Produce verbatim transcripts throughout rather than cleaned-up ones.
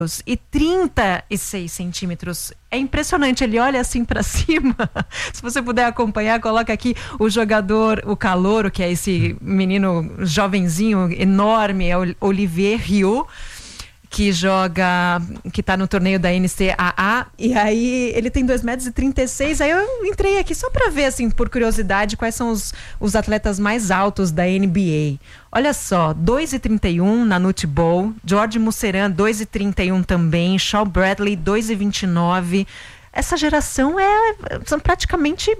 e trinta e seis centímetros. É impressionante, ele olha assim pra cima. Se você puder acompanhar, coloca aqui o jogador, o calouro, que é esse menino jovenzinho enorme, é o Olivier Rio, que joga, que tá no torneio da N C A A, e aí ele tem dois metros e trinta e seis, aí eu entrei aqui só pra ver, assim, por curiosidade, quais são os, os atletas mais altos da N B A. Olha só, dois e trinta e um na Nut Bowl, George Museran, dois e trinta e um também, Shawn Bradley, dois e vinte e nove. Essa geração é, são praticamente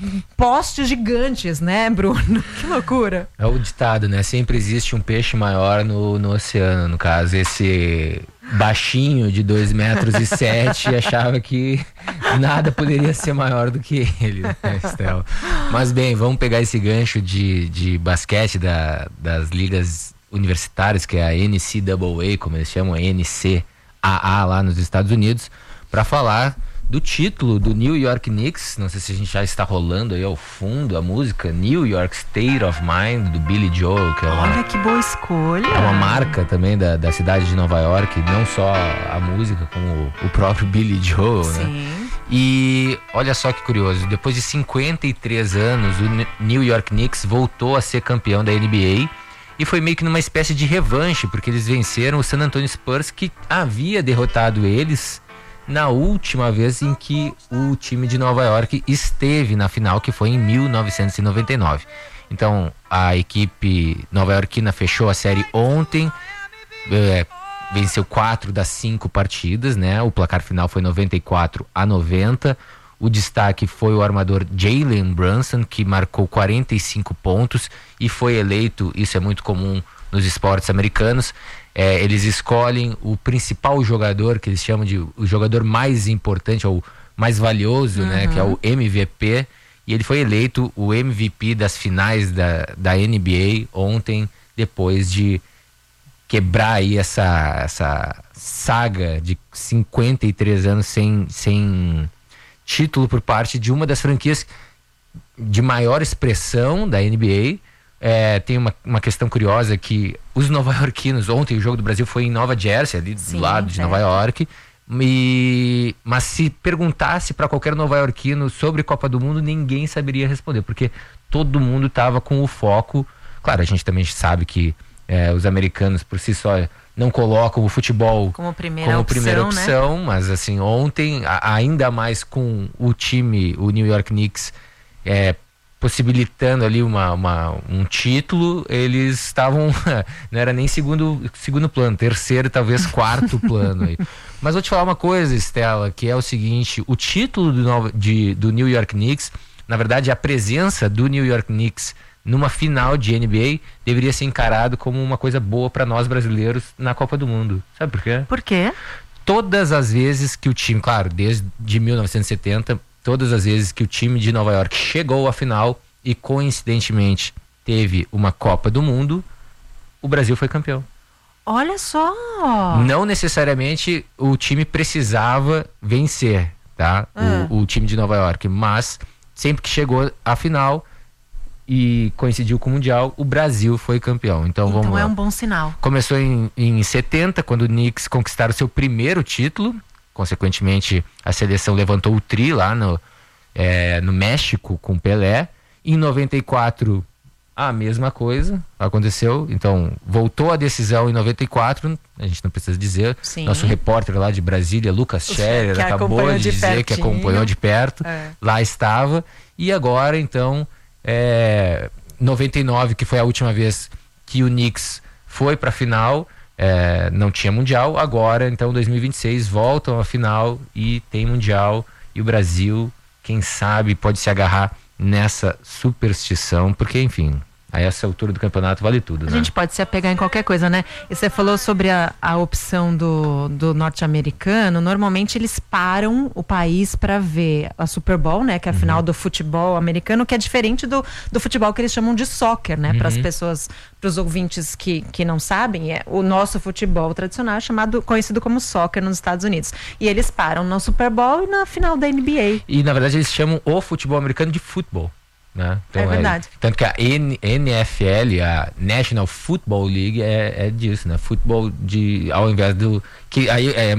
postes gigantes, né, Bruno? Que loucura. É o ditado, né? Sempre existe um peixe maior no, no oceano. No caso, esse baixinho de dois metros e sete achava que nada poderia ser maior do que ele, né, Estela? Mas bem, vamos pegar esse gancho de, de basquete da, das ligas universitárias, que é a N C A A, como eles chamam, a N C A A lá nos Estados Unidos, para falar do título do New York Knicks. Não sei se a gente já está rolando aí ao fundo a música New York State of Mind, do Billy Joel, que é uma, olha que boa escolha. É uma marca também da, da cidade de Nova York, não só a música, como o, o próprio Billy Joel, sim, né? E olha só que curioso, depois de cinquenta e três anos, o New York Knicks voltou a ser campeão da N B A, e foi meio que numa espécie de revanche, porque eles venceram o San Antonio Spurs, que havia derrotado eles na última vez em que o time de Nova York esteve na final, que foi em mil novecentos e noventa e nove. Então, a equipe nova-iorquina fechou a série ontem, é, venceu quatro das cinco partidas, né? O placar final foi noventa e quatro a noventa. O destaque foi o armador Jalen Brunson, que marcou quarenta e cinco pontos e foi eleito, isso é muito comum nos esportes americanos, é, eles escolhem o principal jogador, que eles chamam de o jogador mais importante ou mais valioso, uhum, né, que é o M V P, e ele foi eleito o M V P das finais da, da N B A ontem, depois de quebrar aí essa, essa saga de cinquenta e três anos sem, sem título por parte de uma das franquias de maior expressão da N B A. É, tem uma, uma questão curiosa que os nova-iorquinos, ontem o jogo do Brasil foi em Nova Jersey, ali do Sim, lado de é. Nova York, e, mas se perguntasse para qualquer nova-iorquino sobre Copa do Mundo, ninguém saberia responder, porque todo mundo estava com o foco. Claro, a gente também sabe que é, os americanos por si só não colocam o futebol como primeira como opção, primeira opção, né? Mas assim, ontem, a, ainda mais com o time, o New York Knicks, é, possibilitando ali uma, uma, um título, eles estavam, não era nem segundo, segundo plano, terceiro, talvez quarto plano aí. Mas vou te falar uma coisa, Estela, que é o seguinte: o título do, Nova, de, do New York Knicks, na verdade a presença do New York Knicks numa final de N B A deveria ser encarado como uma coisa boa para nós brasileiros na Copa do Mundo. Sabe por quê? Por quê? Todas as vezes que o time, claro, desde mil novecentos e setenta, todas as vezes que o time de Nova York chegou à final e coincidentemente teve uma Copa do Mundo, o Brasil foi campeão. Olha só! Não necessariamente o time precisava vencer, tá? Ah. O, o time de Nova York, mas sempre que chegou à final e coincidiu com o Mundial, o Brasil foi campeão. Então, então vamos lá. É um bom sinal. Começou em, em setenta, quando o Knicks conquistaram seu primeiro título. Consequentemente, a seleção levantou o tri lá no, é, no México com Pelé. Em noventa e quatro, a mesma coisa aconteceu. Então, voltou a decisão em noventa e quatro, a gente não precisa dizer. Sim. Nosso repórter lá de Brasília, Lucas Scherer, acabou de, de dizer pertinho. que acompanhou de perto. É. Lá estava. E agora, então, é, noventa e nove, que foi a última vez que o Knicks foi para a final. É, não tinha Mundial, agora então dois mil e vinte e seis voltam à final e tem Mundial, e o Brasil, quem sabe, pode se agarrar nessa superstição, porque enfim, a essa altura do campeonato vale tudo, né? A gente pode se apegar em qualquer coisa, né? E você falou sobre a, a opção do, do norte-americano. Normalmente eles param o país para ver a Super Bowl, né? Que é a uhum. final do futebol americano, que é diferente do, do futebol que eles chamam de soccer, né? Uhum. Para as pessoas, para os ouvintes que, que não sabem, é, o nosso futebol tradicional é chamado, conhecido como soccer nos Estados Unidos. E eles param no Super Bowl e na final da N B A. E na verdade eles chamam o futebol americano de futebol. né? Então, é verdade. É, tanto que a N, N F L, a National Football League, é, é disso, né? Futebol de, ao invés do... que aí é